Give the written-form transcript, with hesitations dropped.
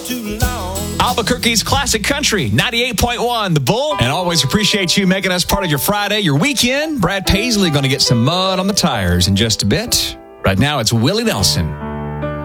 too long. Albuquerque's classic country, 98.1, The Bull. And always appreciate you making us part of your Friday, your weekend. Brad Paisley going to get some mud on the tires in just a bit. Right now, it's Willie Nelson.